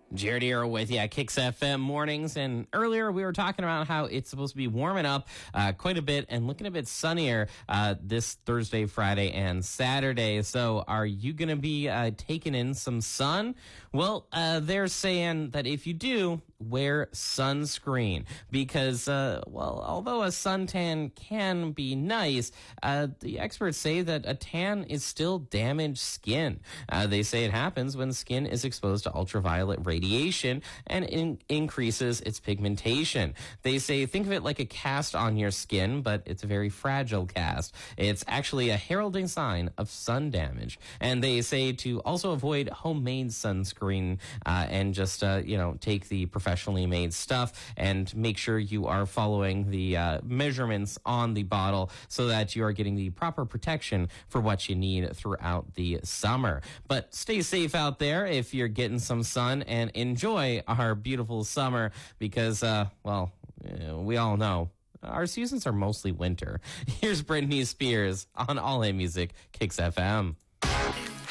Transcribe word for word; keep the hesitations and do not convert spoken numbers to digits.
Jared here with you at Kicks F M mornings. And earlier we were talking about how it's supposed to be warming up uh, quite a bit and looking a bit sunnier uh, this Thursday, Friday, and Saturday. So are you going to be uh, taking in some sun? Well, uh, they're saying that if you do, wear sunscreen because, uh, well, although a suntan can be nice, uh, the experts say that a tan is still damaged skin. Uh, they say it happens when skin is exposed to ultraviolet radiation and in- increases its pigmentation. They say think of it like a cast on your skin, but it's a very fragile cast. It's actually a heralding sign of sun damage. And they say to also avoid homemade sunscreen uh, and just, uh, you know, take the professionally made stuff and make sure you are following the uh, measurements on the bottle so that you are getting the proper protection for what you need throughout the summer. But stay safe out there if you're getting some sun and enjoy our beautiful summer because, uh, well, uh, we all know our seasons are mostly winter. Here's Britney Spears on All In Music, Kicks F M.